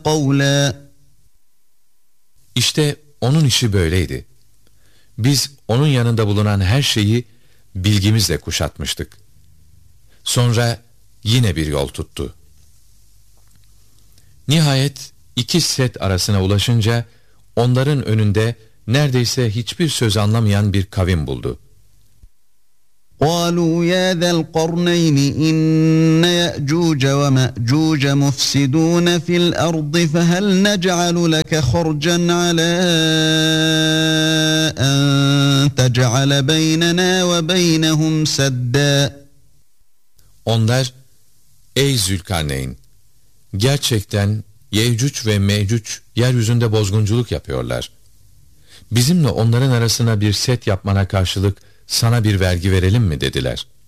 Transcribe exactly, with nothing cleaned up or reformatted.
قَوْلًا. İşte onun işi böyleydi. Biz onun yanında bulunan her şeyi bilgimizle kuşatmıştık. Sonra yine bir yol tuttu. Nihayet iki set arasına ulaşınca onların önünde neredeyse hiçbir söz anlamayan bir kavim buldu. قَالُوا يَا ذَا الْقَرْنَيْنِ إِنَّ يَأْجُوجَ وَمَأْجُوجَ مُفْسِدُونَ فِي الْأَرْضِ فَهَلْ نَجْعَلُ لَكَ خَرْجًا عَلَى أَنْ تَجْعَلَ بَيْنَنَا وَبَيْنَهُمْ سَدًّا. Onlar, ey Zülkarneyn, gerçekten Yecüc ve Mecüc yeryüzünde bozgunculuk yapıyorlar. Bizimle onların arasına bir set yapmana karşılık sana bir vergi verelim mi dediler.